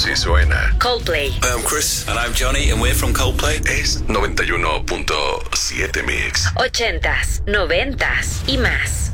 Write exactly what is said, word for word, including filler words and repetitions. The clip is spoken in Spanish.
Así suena. Coldplay. Hi, I'm Chris. And I'm Johnny, and we're from Coldplay. Es noventa y uno punto siete Mix. Ochentas, noventas y más.